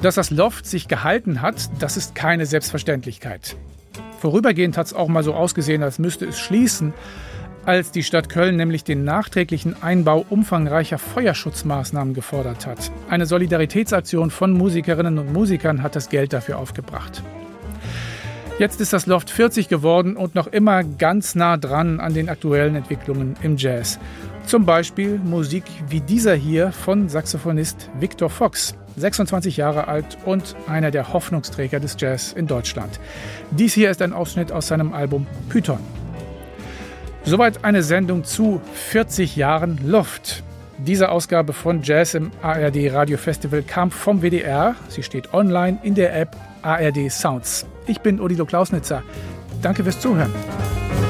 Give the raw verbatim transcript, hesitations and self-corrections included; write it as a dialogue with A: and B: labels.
A: Dass das Loft sich gehalten hat, das ist keine Selbstverständlichkeit. Vorübergehend hat es auch mal so ausgesehen, als müsste es schließen, als die Stadt Köln nämlich den nachträglichen Einbau umfangreicher Feuerschutzmaßnahmen gefordert hat. Eine Solidaritätsaktion von Musikerinnen und Musikern hat das Geld dafür aufgebracht. Jetzt ist das Loft vierzig geworden und noch immer ganz nah dran an den aktuellen Entwicklungen im Jazz. Zum Beispiel Musik wie dieser hier von Saxophonist Victor Fox, sechsundzwanzig Jahre alt und einer der Hoffnungsträger des Jazz in Deutschland. Dies hier ist ein Ausschnitt aus seinem Album Python. Soweit eine Sendung zu vierzig Jahren Loft. Diese Ausgabe von Jazz im A R D Radio Festival kam vom W D R. Sie steht online in der App A R D Sounds. Ich bin Odilo Klausnitzer. Danke fürs Zuhören.